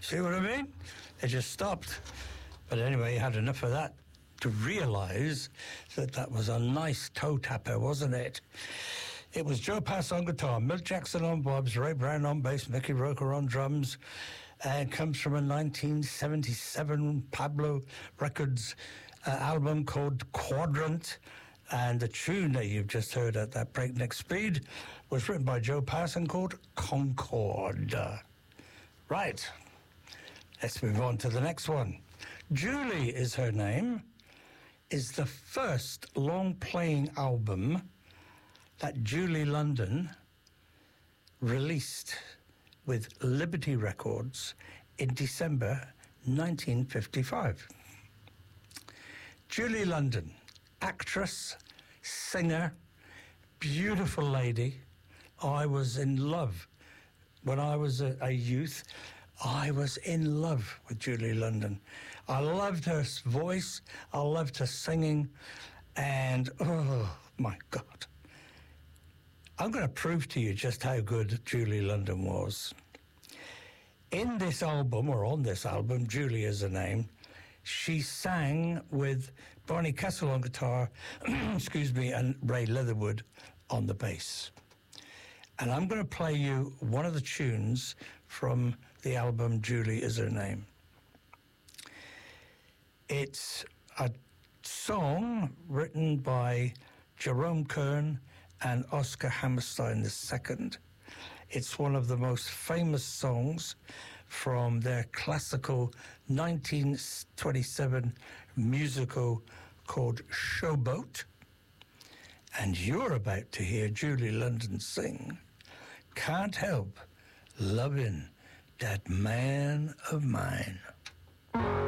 See what I mean? They just stopped. But anyway, you had enough of that to realise that that was a nice toe tapper, wasn't it? It was Joe Pass on guitar, Milt Jackson on bobs, Ray Brown on bass, Mickey Roker on drums. It comes from a 1977 Pablo Records album called Quadrant. And the tune that you've just heard at that breakneck speed was written by Joe Pass and called Concord. Right, let's move on to the next one. Julie is her name, is the first long-playing album that Julie London released with Liberty Records in December 1955. Julie London, actress, singer, beautiful lady. I was in love. When I was a youth, I was in love with Julie London. I loved her voice, I loved her singing, and oh my God. I'm going to prove to you just how good Julie London was. In this album, or on this album, Julie is her name, she sang with Barney Kessel on guitar, excuse me, and Ray Leatherwood on the bass. And I'm going to play you one of the tunes from the album Julie is her name. It's a song written by Jerome Kern and Oscar Hammerstein II. It's one of the most famous songs from their classical 1927 musical called Showboat. And you're about to hear Julie London sing Can't Help Lovin' That Man of Mine.